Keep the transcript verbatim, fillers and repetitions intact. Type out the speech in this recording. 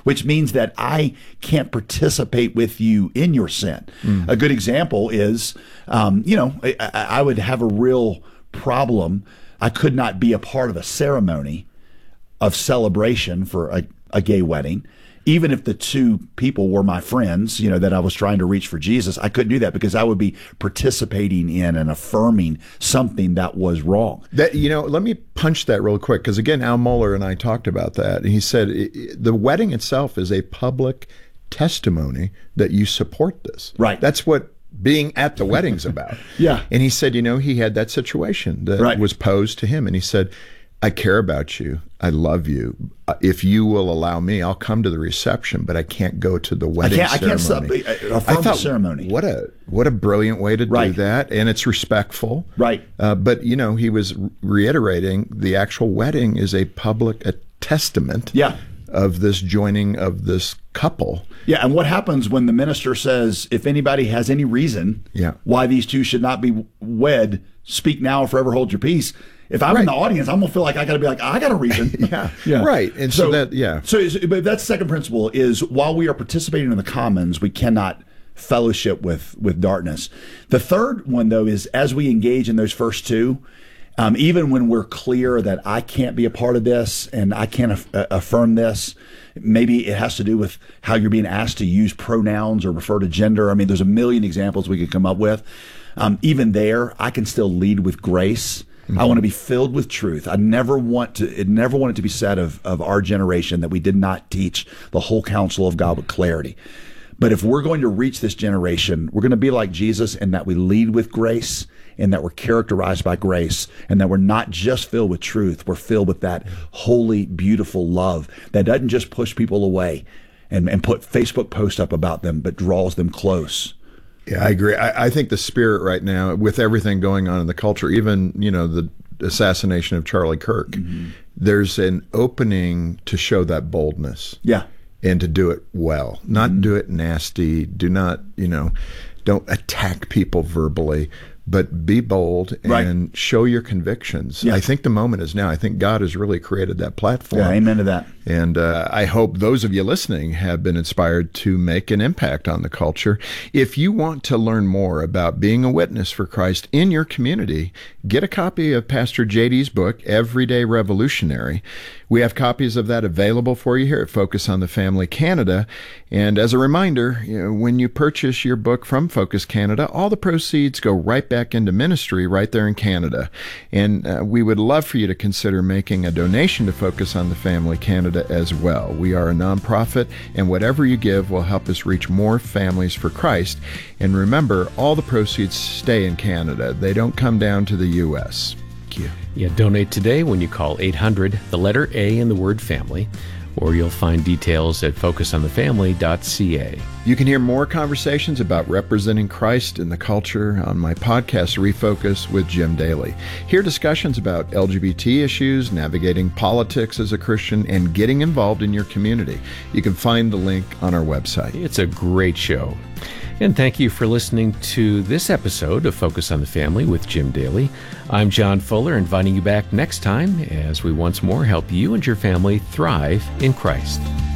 which means that I can't participate with you in your sin. Mm. A good example is, um, you know, I, I would have a real problem. I could not be a part of a ceremony of celebration for a, a gay wedding. Even if the two people were my friends, you know, that I was trying to reach for Jesus, I couldn't do that because I would be participating in and affirming something that was wrong. That, you know, let me punch that real quick, because again, Al Mohler and I talked about that. And he said the wedding itself is a public testimony that you support this. Right. That's what being at the wedding's about. Yeah. And he said, you know, he had that situation that right. was posed to him. And he said, I care about you. I love you. If you will allow me, I'll come to the reception, but I can't go to the wedding I can't, ceremony. I can't stop, affirm I thought, the ceremony. What a what a brilliant way to right. do that, and it's respectful. Right. Uh, but you know, he was reiterating the actual wedding is a public a testament. Yeah. Of this joining of this couple. Yeah, and what happens when the minister says, if anybody has any reason yeah. why these two should not be wed, speak now or forever hold your peace. If I'm right. in the audience, I'm going to feel like I got to be like, I got a reason. yeah. yeah, right. And so, so that, yeah. So, but that's the second principle is while we are participating in the commons, we cannot fellowship with, with darkness. The third one, though, is as we engage in those first two, Um, even when we're clear that I can't be a part of this and I can't af- affirm this, maybe it has to do with how you're being asked to use pronouns or refer to gender. I mean, there's a million examples we could come up with. Um, even there, I can still lead with grace. Mm-hmm. I want to be filled with truth. I never want to, it never want it to be said of, of our generation that we did not teach the whole counsel of God with clarity. But if we're going to reach this generation, we're going to be like Jesus in that we lead with grace and that we're characterized by grace and that we're not just filled with truth. We're filled with that holy, beautiful love that doesn't just push people away and, and put Facebook posts up about them, but draws them close. Yeah, I agree. I, I think the spirit right now, with everything going on in the culture, even, you know, the assassination of Charlie Kirk, mm-hmm. there's an opening to show that boldness. Yeah. And to do it well, not mm-hmm. do it nasty. Do not, you know, don't attack people verbally, but be bold and right. show your convictions. Yeah. I think the moment is now. I think God has really created that platform. Yeah, amen to that. And uh, I hope those of you listening have been inspired to make an impact on the culture. If you want to learn more about being a witness for Christ in your community, get a copy of Pastor J D's book, Everyday Revolutionary. We have copies of that available for you here at Focus on the Family Canada. And as a reminder, you know, when you purchase your book from Focus Canada, all the proceeds go right back into ministry right there in Canada. And uh, we would love for you to consider making a donation to Focus on the Family Canada as well. We are a nonprofit, and whatever you give will help us reach more families for Christ. And remember, all the proceeds stay in Canada. They don't come down to the U S. Thank you. Yeah, donate today when you call eight hundred, the letter A in the word family, or you'll find details at focus on the family dot c a. You can hear more conversations about representing Christ in the culture on my podcast, Refocus with Jim Daly. Hear discussions about L G B T issues, navigating politics as a Christian, and getting involved in your community. You can find the link on our website. It's a great show. And thank you for listening to this episode of Focus on the Family with Jim Daly. I'm John Fuller, inviting you back next time as we once more help you and your family thrive in Christ.